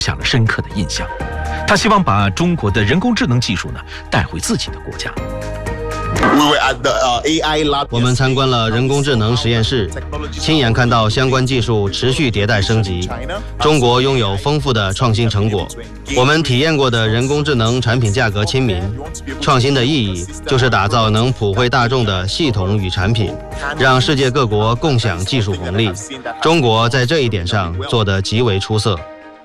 下了深刻的印象。他希望把中国的人工智能技术呢带回自己的国家。 我们参观了人工智能实验室，亲眼看到相关技术持续迭代升级。中国拥有丰富的创新成果，我们体验过的人工智能产品价格亲民。创新的意义就是打造能普惠大众的系统与产品，让世界各国共享技术红利。中国在这一点上做得极为出色。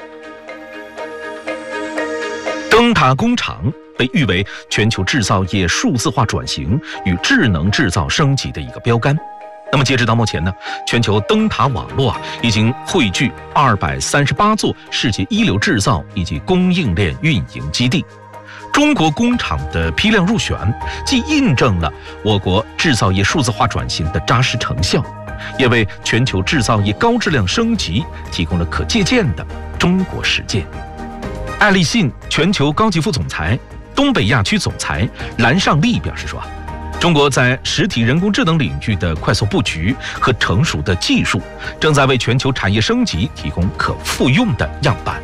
灯塔工厂被誉为全球制造业数字化转型与智能制造升级的一个标杆。那么截止到目前呢，全球灯塔网络已经汇聚238座世界一流制造以及供应链运营基地。中国工厂的批量入选，既印证了我国制造业数字化转型的扎实成效，也为全球制造业高质量升级提供了可借鉴的中国实践。爱立信全球高级副总裁、东北亚区总裁蓝尚利表示说，中国在实体人工智能领域的快速布局和成熟的技术，正在为全球产业升级提供可复用的样板。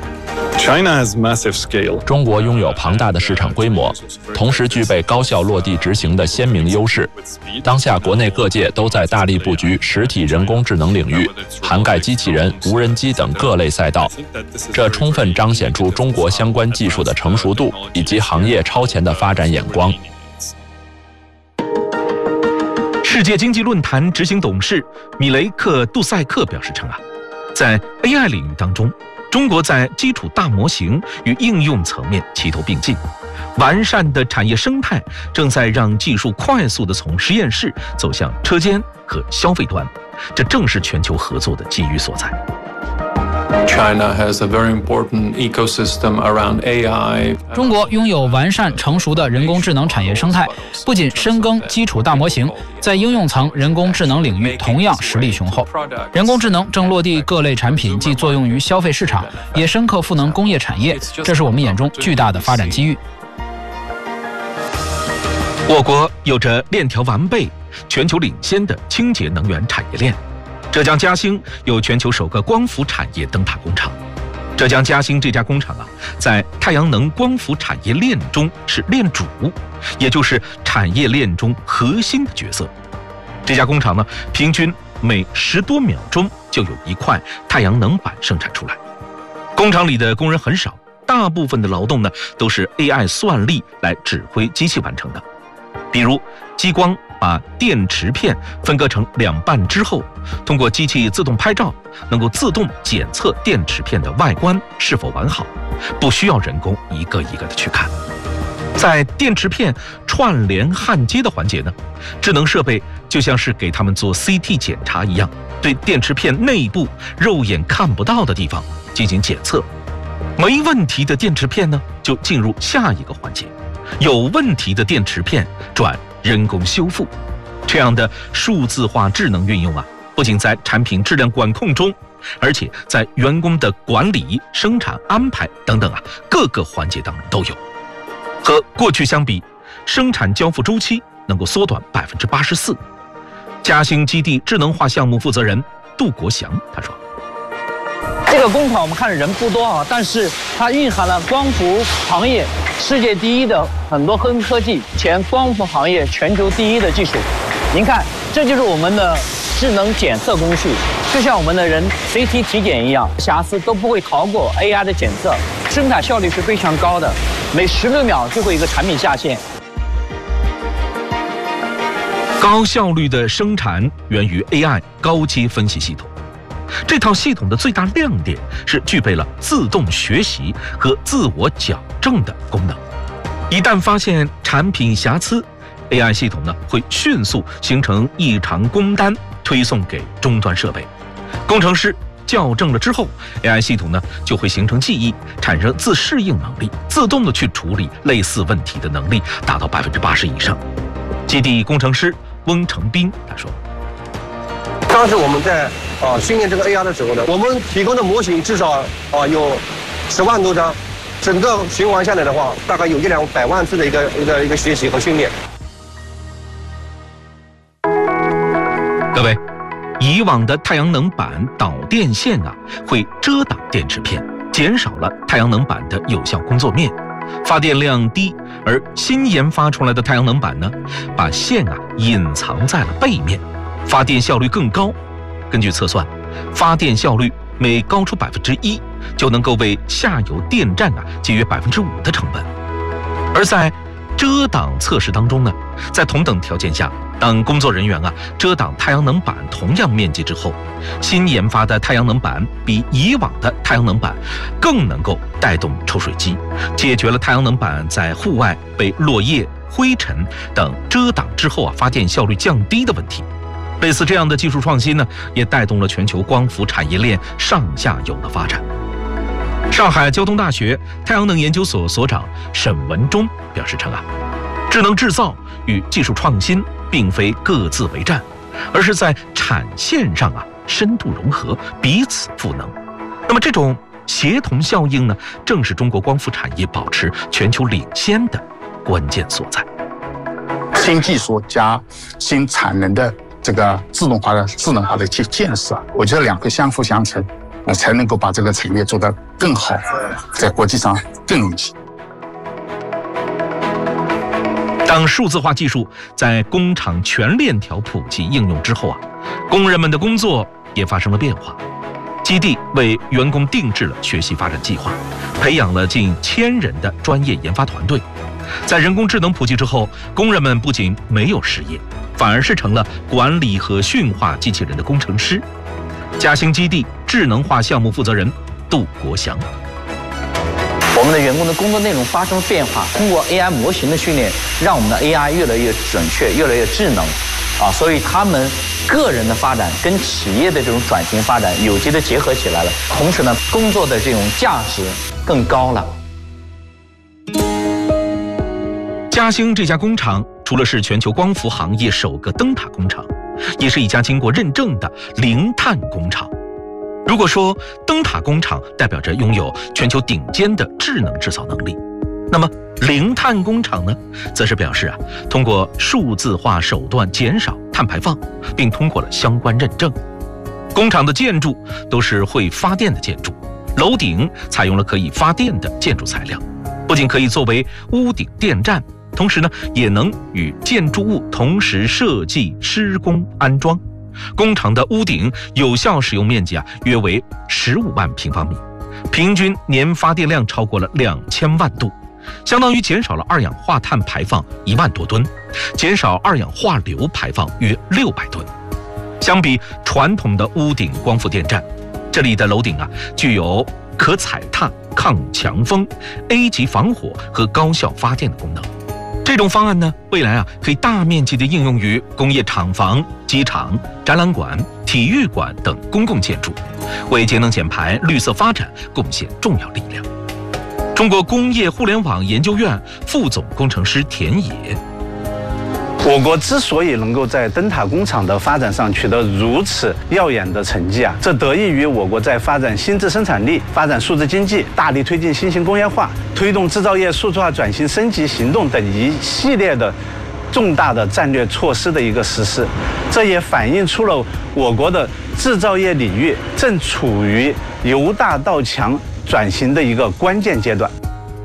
中国拥有庞大的市场规模，同时具备高效落地执行的鲜明优势。当下国内各界都在大力布局实体人工智能领域，涵盖机器人、无人机等各类赛道，这充分彰显出中国相关技术的成熟度以及行业超前的发展眼光。 世界经济论坛执行董事米雷克·杜塞克表示称在 AI 领域当中，中国在基础大模型与应用层面齐头并进，完善的产业生态正在让技术快速地从实验室走向车间和消费端，这正是全球合作的机遇所在。 中国拥有完善成熟的人工智能产业生态，不仅深耕基础大模型，在应用层人工智能领域同样实力雄厚。人工智能正落地各类产品，既作用于消费市场，也深刻赋能工业产业，这是我们眼中巨大的发展机遇。 我国有着链条完备、全球领先的清洁能源产业链。浙江嘉兴有全球首个光伏产业灯塔工厂。浙江嘉兴这家工厂在太阳能光伏产业链中是链主，也就是产业链中核心的角色。这家工厂平均每10多秒钟就有一块太阳能板生产出来。工厂里的工人很少，大部分的劳动都是 AI 算力来指挥机器完成的。比如激光把电池片分割成2半之后，通过机器自动拍照，能够自动检测电池片的外观是否完好，不需要人工一个一个的去看。在电池片串联焊接的环节智能设备就像是给他们做 CT 检查一样，对电池片内部肉眼看不到的地方进行检测。没问题的电池片就进入下一个环节，有问题的电池片转人工修复。这样的数字化智能运用不仅在产品质量管控中，而且在员工的管理、生产安排等等各个环节当中都有。和过去相比，生产交付周期能够缩短84%。嘉兴基地智能化项目负责人杜国祥他说， 这个工厂我们看人不多但是它蕴含了光伏行业世界第一的很多科技，前光伏行业全球第一的技术。您看，这就是我们的智能检测工序，就像我们的人 CT 体检一样，瑕疵都不会逃过 AI 的检测，生产效率是非常高的，每16秒就会一个产品下线。 高效率的生产源于 AI 高阶分析系统。这套系统的最大亮点是具备了自动学习和自我矫正的功能。一旦发现产品瑕疵， AI 系统会迅速形成异常工单，推送给终端设备。工程师校正了之后， AI 系统就会形成记忆，产生自适应能力，自动的去处理类似问题的能力达到80%以上。基地工程师翁成斌他说， 当时我们在训练这个 AI 的时候我们提供的模型至少有10万多张，整个循环下来的话，大概有100-200万次的一个学习和训练。 各位，以往的太阳能板导电线会遮挡电池片， 减少了太阳能板的有效工作面，发电量低，而新研发出来的太阳能板呢，把线隐藏在了背面，发电效率更高。根据测算，发电效率每高出1%，就能够为下游电站节约5%的成本。而在遮挡测试当中呢，在同等条件下，当工作人员遮挡太阳能板同样面积之后，新研发的太阳能板比以往的太阳能板更能够带动抽水机，解决了太阳能板在户外被落叶、灰尘等遮挡之后发电效率降低的问题。类似这样的技术创新呢，也带动了全球光伏产业链上下游的发展。上海交通大学太阳能研究所所长沈文忠表示称智能制造与技术创新并非各自为战，而是在产线上深度融合，彼此赋能。那么这种协同效应呢，正是中国光伏产业保持全球领先的关键所在。 新技术加新产能的这个自动化的智能化的建设，我觉得两个相辅相成，才能够把这个产业做得更好，在国际上更领先。 当数字化技术在工厂全链条普及应用之后工人们的工作也发生了变化。基地为员工定制了学习发展计划，培养了近1000人的专业研发团队。在人工智能普及之后，工人们不仅没有失业，反而是成了管理和驯化机器人的工程师。嘉兴基地智能化项目负责人杜国祥： 我们的员工的工作内容发生变化，通过 AI 模型的训练，让我们的 AI 越来越准确，越来越智能，所以他们个人的发展跟企业的这种转型发展有机的结合起来了，同时呢，工作的这种价值更高了。 嘉兴这家工厂除了是全球光伏行业首个灯塔工厂，也是一家经过认证的零碳工厂。如果说灯塔工厂代表着拥有全球顶尖的智能制造能力，那么零碳工厂呢，则是表示通过数字化手段减少碳排放，并通过了相关认证。工厂的建筑都是会发电的建筑，楼顶采用了可以发电的建筑材料，不仅可以作为屋顶电站，同时呢，也能与建筑物同时设计、施工、安装。工厂的屋顶有效使用面积约为15万平方米，平均年发电量超过了2000万度，相当于减少了二氧化碳排放1万多吨，减少二氧化硫排放约600吨。相比传统的屋顶光伏电站，这里的楼顶具有可踩踏、抗强风、A 级防火和高效发电的功能。这种方案呢，未来可以大面积的应用于工业厂房、机场、展览馆、体育馆等公共建筑，为节能减排、绿色发展贡献重要力量。中国工业互联网研究院副总工程师田野： 我国之所以能够在灯塔工厂的发展上取得如此耀眼的成绩这得益于我国在发展新质生产力、发展数字经济、大力推进新型工业化、推动制造业数字化转型升级行动等一系列的重大的战略措施的一个实施。这也反映出了我国的制造业领域正处于由大到强转型的一个关键阶段。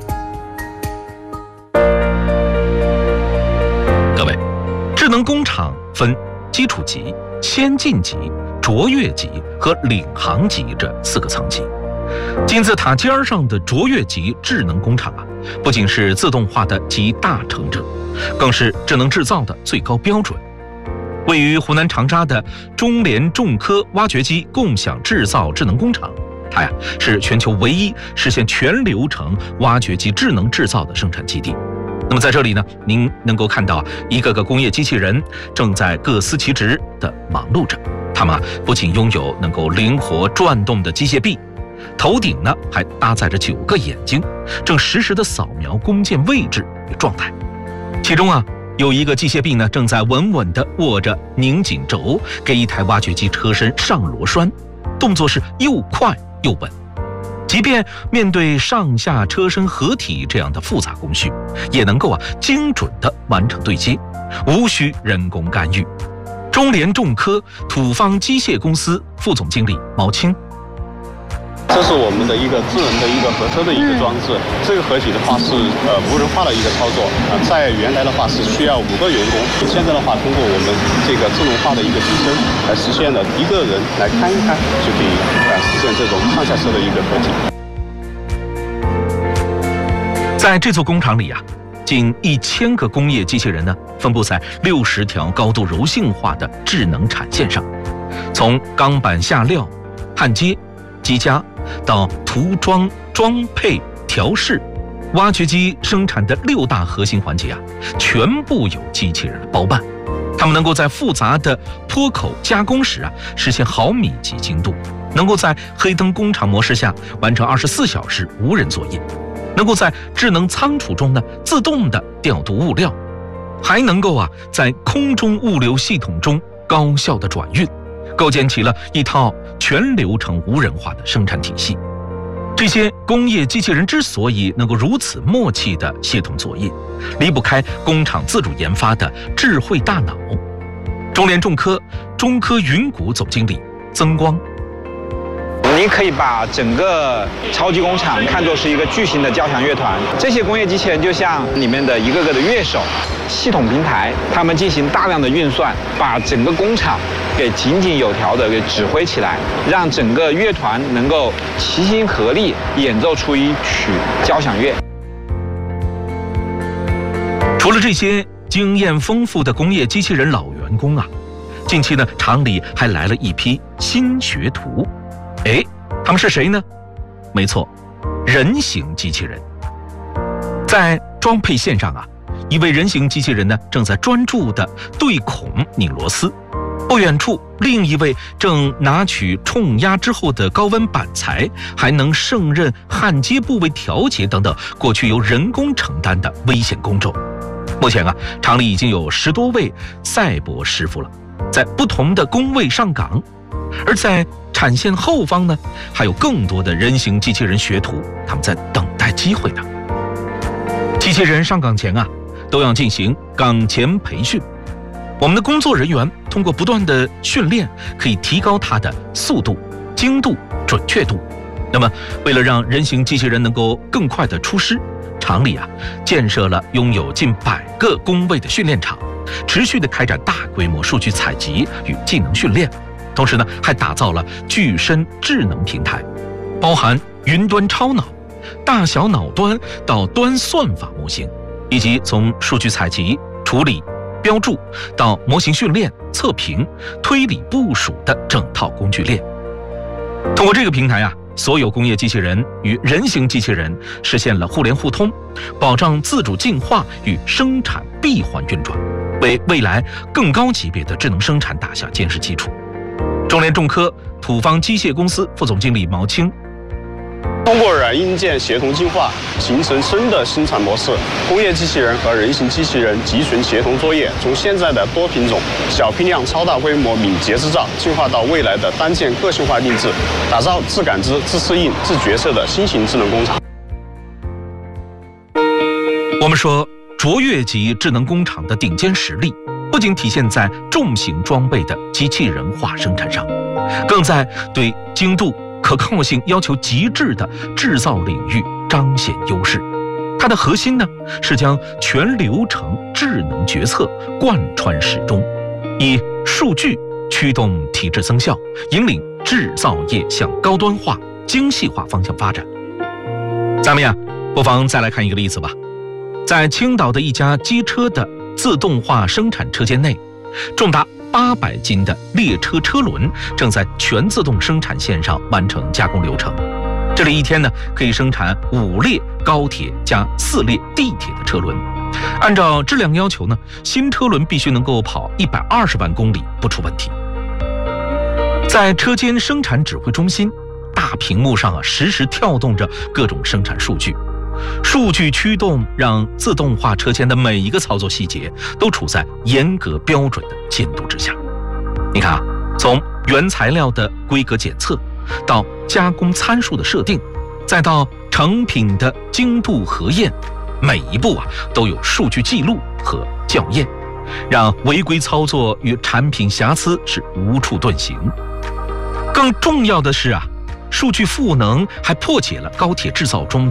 智能工厂分基础级、先进级、卓越级和领航级这4个层级。金字塔尖上的卓越级智能工厂不仅是自动化的集大成者，更是智能制造的最高标准。位于湖南长沙的中联重科挖掘机共享制造智能工厂，它是全球唯一实现全流程挖掘机智能制造的生产基地。那么在这里呢，您能够看到一个个工业机器人正在各司其职地忙碌着。它们不仅拥有能够灵活转动的机械臂，头顶呢还搭载着9个眼睛，正实时地扫描工件位置与状态。其中有一个机械臂呢正在稳稳地握着拧紧轴，给一台挖掘机车身上螺栓，动作是又快又稳。即便面对上下车身合体这样的复杂工序，也能够精准地完成对接，无需人工干预。中联重科土方机械公司副总经理毛青： 这是我们的一个智能的一个合车的一个装置。这个合体的话是无人化的一个操作，在原来的话是需要5个员工，现在的话通过我们这个智能化的一个提升，来实现了1个人来看一看就可以实现这种上下车的一个合体。 在这座工厂里啊，近1000个工业机器人呢，分布在60条高度柔性化的智能产线上，从钢板下料、焊接、机加到涂装、装配、调试，挖掘机生产的6大核心环节啊，全部由机器人包办。他们能够在复杂的脱口加工时啊，实现毫米级精度，能够在黑灯工厂模式下完成24小时无人作业，能够在智能仓储中呢自动的调度物料，还能够在空中物流系统中高效的转运，构建起了一套全流程无人化的生产体系。这些工业机器人之所以能够如此默契的协同作业，离不开工厂自主研发的智慧大脑。中联重科中科云谷总经理曾光， 你可以把整个超级工厂看作是一个巨型的交响乐团，这些工业机器人就像里面的一个个的乐手，系统平台，他们进行大量的运算，把整个工厂给井井有条的给指挥起来，让整个乐团能够齐心合力演奏出一曲交响乐。 除了这些经验丰富的工业机器人老员工啊，近期呢，厂里还来了一批新学徒。他们是谁呢？没错，人形机器人。在装配线上啊，一位人形机器人呢正在专注地对孔拧螺丝，不远处另一位正拿取冲压之后的高温板材，还能胜任焊接部位调节等等过去由人工承担的危险工种。目前啊，厂里已经有10多位赛博师傅了，在不同的工位上岗。而在产线后方呢，还有更多的人形机器人学徒，他们在等待机会呢。机器人上岗前啊，都要进行岗前培训。我们的工作人员通过不断的训练，可以提高它的速度、精度、准确度。那么，为了让人形机器人能够更快的出师，厂里啊建设了拥有近100个工位的训练场，持续的开展大规模数据采集与技能训练。同时呢，还打造了具身智能平台，包含云端超脑、大小脑端到端算法模型，以及从数据采集、处理、标注到模型训练、测评、推理部署的整套工具链。通过这个平台啊，所有工业机器人与人形机器人实现了互联互通，保障自主进化与生产闭环运转，为未来更高级别的智能生产打下坚实基础。中联重科土方机械公司副总经理毛青， 通过软硬件协同进化，形成新的生产模式。工业机器人和人形机器人集群协同作业，从现在的多品种、小批量、超大规模敏捷制造，进化到未来的单件个性化定制，打造自感知、自适应、自决策的新型智能工厂。 我们说，卓越级智能工厂的顶尖实力，不仅体现在重型装备的机器人化生产上，更在对精度、可靠性要求极致的制造领域彰显优势。它的核心呢，是将全流程智能决策贯穿始终，以数据驱动体制增效，引领制造业向高端化、精细化方向发展。咱们呀，不妨再来看一个例子吧。在青岛的一家机车的自动化生产车间内，重达800斤的列车车轮正在全自动生产线上完成加工流程。这里一天呢，可以生产5列高铁加4列地铁的车轮。按照质量要求呢，新车轮必须能够跑120万公里不出问题。在车间生产指挥中心，大屏幕上实时跳动着各种生产数据。数据驱动让自动化车间的每一个操作细节都处在严格标准的监督之下。你看啊，从原材料的规格检测，到加工参数的设定，再到成品的精度核验，每一步都有数据记录和校验，让违规操作与产品瑕疵是无处遁形。更重要的是数据赋能还破解了高铁制造中